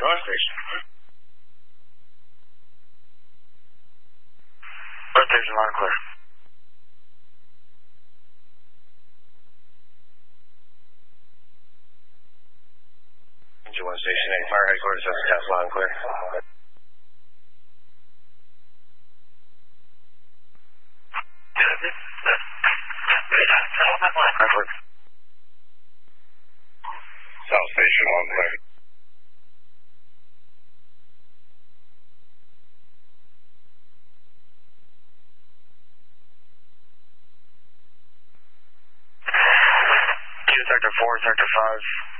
North Station. North Station, line clear. Engine 1 Station 8, fire headquarters, that's the test, line clear. South Station 1 clear. Sector 4, Sector 5.